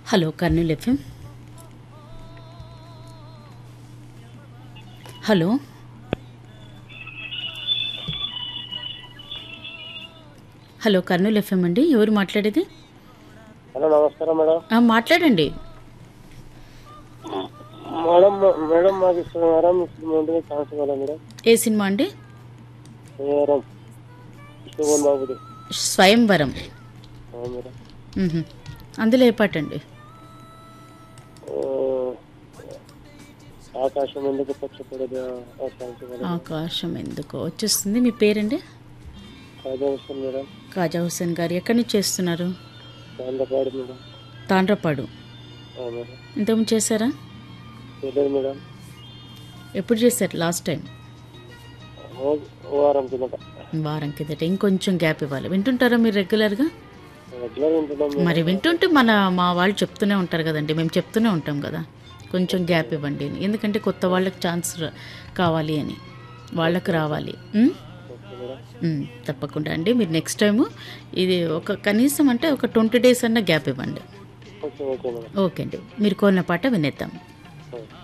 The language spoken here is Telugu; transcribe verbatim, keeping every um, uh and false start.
Hello Kurnool FM. Hello hello Kurnool FM అండి. ఎవరు మాట్లాడేది? హలో నమస్కారం మేడం. ఆ, మాట్లాడండి. మేడం మేడం మాకు శనివారం ఇప్పుడు ముందుగా ఛాన్స్ ఇవ్వాలి మేడం. ఏ సినిమా అండి? శనివారం శివన్ బాబుది. స్వయంవరం. అవును మేడం. మ్హూ. అందులో ఏ పాట అండి? ఆ, ఆకాశం ఎందుకు పచ్చపడదు ఆ ఛాన్స్ ఇవ్వాలి. ఆకాశం ఎందుకో వచ్చేస్తుంది. మీ పేరండి? కాజా వస్తుంది మేడం. కాజా హుస్సేన్ గారు ఎక్కడి నుంచి చేస్తున్నారు? దాంతపాడు మేడం. తాండ్రపాడు. అవును మేడం. ఇంతకుముందు చేశారా? తెలియదు మేడం. ఎప్పుడు చేశారు లాస్ట్ టైం? ఓ- వారం కిందట వారం కిందట. ఇంకొంచెం గ్యాప్ ఇవ్వాలి. వింటుంటారా మీరు రెగ్యులర్గా? రెగ్యులర్ వింటున్నాం మేడం. మరి వింటుంటే మన మా వాళ్ళు చెప్తూనే ఉంటారు కదండి, మేము చెప్తూనే ఉంటాం కదా, కొంచెం గ్యాప్ ఇవ్వండి అని. ఎందుకంటే కొత్త వాళ్ళకి ఛాన్స్ ర- కావాలి అని, వాళ్ళకి రావాలి. ఉమ్? Okay madam. ఉమ్, తప్పకుండా అండి. మీరు నెక్స్ట్ టైము ఇది ఒక కనీసం అంటే ఒక ట్వంటీ డేస్ అన్న గ్యాప్ ఇవ్వండి. Okay okay madam. ఓకే అండి, మీరు కోరిన పాట వినేద్దాం. ఓకే.